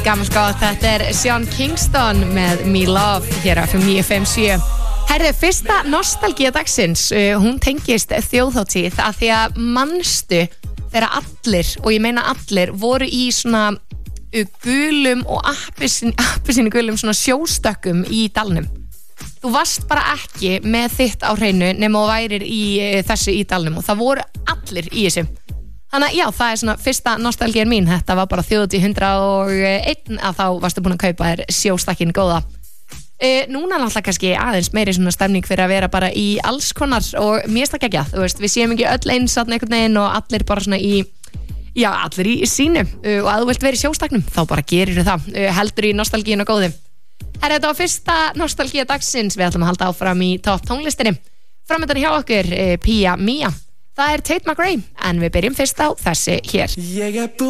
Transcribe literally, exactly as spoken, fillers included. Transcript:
Gaman sko, þetta er Sean Kingston með Me Love hér á F M níu fimm sjö. Herðu, fyrsta nostalgía dagsins, uh, hún tengist þjóðhátíð að því að manstu þegar allir, og ég meina allir, voru í svona uh, gulum og appisín, appisínu gulum svona sjóstökkum í dalnum. Þú varst bara ekki með þitt á hreinu nema þú værir í uh, þessu í dalnum og það voru allir í þessu. Þannig að já, það er svona fyrsta nostalgían mín. Þetta var bara þjóðhátíð hundrað og einn að þá varstu búin að kaupa þér sjóstakkin góða. E, núna náttúrulega kannski aðeins meiri svona stemning fyrir að vera bara í alls konar og mér finnst það geggjað, þú veist, við séum ekki öll eins þarna einhvern veginn og allir bara svona í, já, allir í sínu og að þú vilt vera í sjóstaknum, þá bara gerir það, heldur í nostalgíun og góðu. Herra, þetta var fyrsta nostalgía dagsins, við ætlum að halda áfram í topp tónlistinni. Framöndan hjá okkur, Pia Mia. Það er Tate McRae, en við byrjum fyrst á þessi hér.